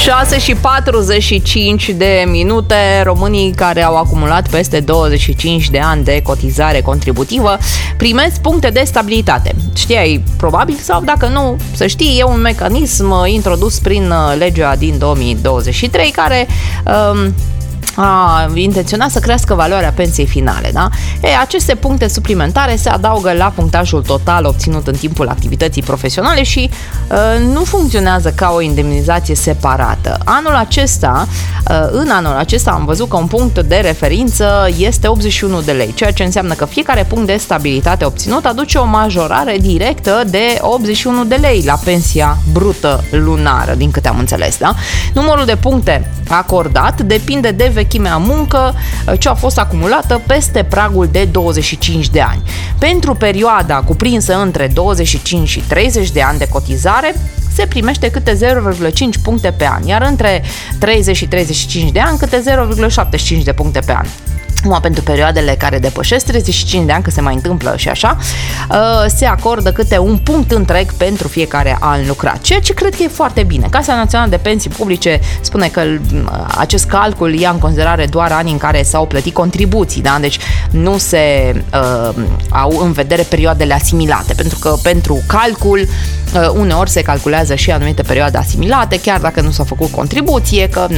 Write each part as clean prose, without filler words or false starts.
6:45 de minute. Românii care au acumulat peste 25 de ani de cotizare contributivă primesc puncte de stabilitate. Știai probabil, sau dacă nu, să știi, e un mecanism introdus prin legea din 2023 care a intenționat să crească valoarea pensiei finale, da? Aceste puncte suplimentare se adaugă la punctajul total obținut în timpul activității profesionale și nu funcționează ca o indemnizație separată. În anul acesta am văzut că un punct de referință este 81 de lei, ceea ce înseamnă că fiecare punct de stabilitate obținut aduce o majorare directă de 81 de lei la pensia brută lunară, din câte am înțeles, da? Numărul de puncte acordat depinde de vechimea muncă ce a fost acumulată peste pragul de 25 de ani. Pentru perioada cuprinsă între 25 și 30 de ani de cotizare se primește câte 0,5 puncte pe an, iar între 30 și 35 de ani câte 0,75 de puncte pe an. Pentru perioadele care depășesc 35 de ani, că se mai întâmplă și așa, se acordă câte un punct întreg pentru fiecare an lucrat, ceea ce cred că e foarte bine. Casa Națională de Pensii Publice spune că acest calcul ia în considerare doar anii în care s-au plătit contribuții, da? Deci nu se au în vedere perioadele asimilate, pentru că pentru calcul uneori se calculează și anumite perioade asimilate, chiar dacă nu s-a făcut contribuție, că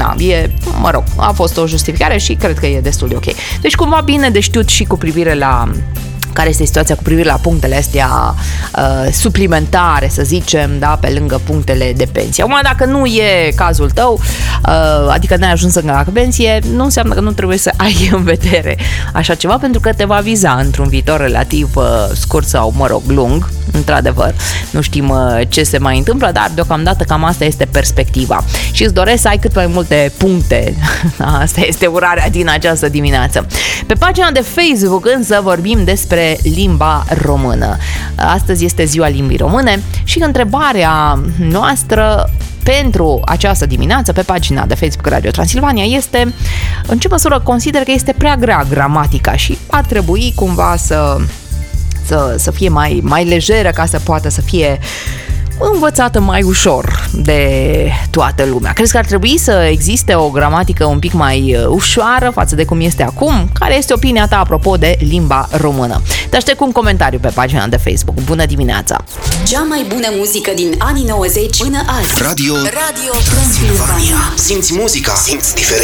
a fost o justificare și cred că e destul de ok. Deci cumva bine de știut și cu privire la care este situația cu privire la punctele astea suplimentare, să zicem, da, pe lângă punctele de pensie. Acum, dacă nu e cazul tău, adică n-ai ajuns încă la pensie, nu înseamnă că nu trebuie să ai în vedere așa ceva, pentru că te va viza într-un viitor relativ scurt sau, lung, într-adevăr. Nu știm ce se mai întâmplă, dar deocamdată cam asta este perspectiva. Și îți doresc să ai cât mai multe puncte. Asta este urarea din această dimineață. Pe pagina de Facebook însă vorbim despre limba română. Astăzi este ziua limbii române și întrebarea noastră pentru această dimineață pe pagina de Facebook Radio Transilvania este: în ce măsură consider că este prea grea gramatica și ar trebui cumva să fie mai lejeră ca să poată să fie învățată mai ușor de toată lumea? Crezi că ar trebui să existe o gramatică un pic mai ușoară față de cum este acum? Care este opinia ta apropo de limba română? Te aștept cu un comentariu pe pagina de Facebook. Bună dimineața! Cea mai bună muzică din anii 90 până azi. Radio Transilvania. Simți muzica, simți diferența.